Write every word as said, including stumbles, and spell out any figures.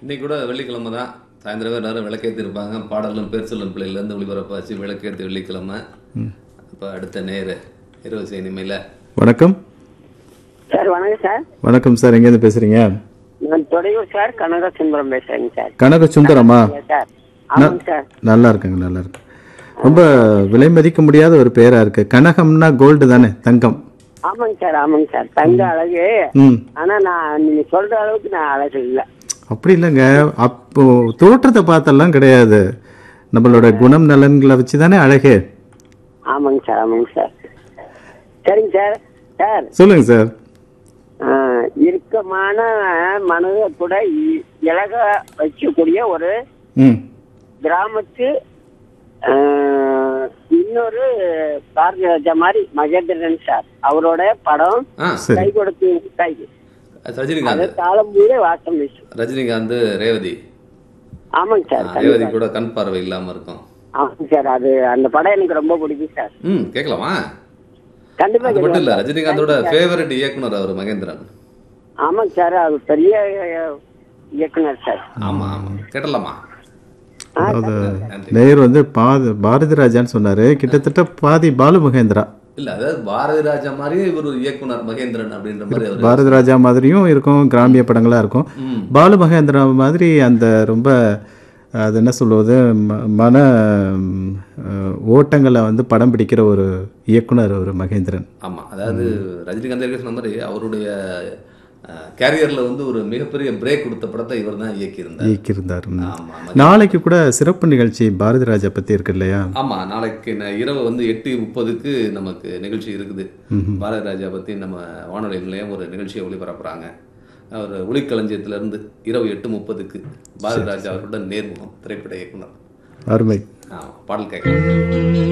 இன்னைக்கு கூட வெள்ளிக்கிழமை தான். சாயந்தரம் வேறு நேரம் விளக்கேற்றிருப்பாங்க. பாடலும் பேர் சொல்லும் பிள்ளையிலேருந்து ஒளிபரப்பாச்சு விளக்கேற்றி வெள்ளிக்கிழமை. இப்போ அடுத்த நேரு இருபது இனிமையில் வணக்கம் சார். வணக்கம் சார். வணக்கம் சார். எங்கேருந்து பேசுறீங்க? நான் தொடையூர் சார். கனக சுந்தரம் பேசுறேங்க சார். கனக சுந்தரமா? சார் ஆமாங்க சார். நல்லா இருக்குங்க, நல்லா இருக்கு. ரொம்ப விலை மதிக்க முடியாத ஒரு பேரா இருக்கு. கனகம்னா கோல்டு தானே, தங்கம். ஆமாங்க சார், ஆமாங்க சார். தங்க அழகு. ம். ஆனா நான் நீங்க சொல்ற அளவுக்கு நான் அழகு இல்லை. அப்படி இல்லைங்க. அப்போ தோற்றத்தை பார்த்தெல்லாம் கிடையாது, நம்மளோட குணம் நலன்களை வச்சு தானே அழகே. ஆமாங்க சார், ஆமாங்க சார். சரிங்க சார். சார் சொல்லுங்க சார். ஆஹ், இறுக்கமான மனதை கூட இ- இலக வைக்கக்கூடிய ஒரு ம். கிராமத்து ஆஹ், இன்னொரு பாரதிய ராஜா மாதிரி மகேந்திரன் சார். அவரோட படம் ஆ சரி. கை கொடுத்து கை அது ரஜினிகாந்த். காலம் முழுவதும் வாசம் வீசும். ரஜினிகாந்த் ரேவதி. ஆமாங்க சார், ஆ, ரேவதி கண்டிப்பா. கூட கண் பார்வை இல்லாமல் இருக்கும். ஆமாங்க சார். அது அந்த படம் எனக்கு ரொம்ப பிடிக்கும் சார். ம் கேட்கலாமா? கண்டிப்பா அது மட்டும் இல்லை, கேட்கலாம். ரஜினிகாந்தோட ஃபேவரட் இயக்குனர் அவர் மகேந்திரன். ஆமாங்க சார். அது பெரிய அஹ், இயக்குனர் சார். ஆமா ஆமா கேட்டலாமா? அதாவது நேரு வந்து பாதி பாரதி ராஜான்னு சொன்னாரு, கிட்டத்தட்ட பாதி பாலு மகேந்திரா. இல்ல, அதாவது பாரதி ராஜா மாதிரியே இவர் ஒரு இயக்குனர் மகேந்திரன் அப்படின்ற மாதிரி அவர். பாரதி ராஜா மாதிரியும் இருக்கும், கிராமிய படங்களா இருக்கும். ம். பாலு மகேந்திரா மாதிரி அந்த ரொம்ப அது என்ன சொல்வது, ம- மன ம், அஹ், ஓட்டங்களை வந்து படம் பிடிக்கிற ஒரு இயக்குனர் ஒரு மகேந்திரன். ஆமா, அதாவது ரஜினிகாந்த் ஏற்கனவே சொன்ன மாதிரி அவருடைய கேரியர்ல வந்து ஒரு மிகப்பெரிய பிரேக் கொடுத்த படத்தை இவர் தான் இயக்கியிருந்தார். இயக்கியிருந்தார். ம். ஆமா ஆமா. நாளைக்கு கூட சிறப்பு நிகழ்ச்சி பாரதி ராஜா பத்தி இருக்கு இல்லையா? ஆமா, நாளைக்கு ந- இரவு வந்து எட்டு முப்பதுக்கு நமக்கு நிகழ்ச்சி இருக்குது. பாரதி ராஜா பத்தி நம்ம வானொலி நிலையம் ஒரு நிகழ்ச்சியை ஒளிபரப்புறாங்க. அவர் ஒளிக்களஞ்சியத்துல இருந்து இரவு எட்டு முப்பதுக்கு பாரதி ராஜா அவருடன் நேர்முகம், திரைப்பட இயக்குனர். அருமை. ஆமா, பாடல் கேட்கலாம்.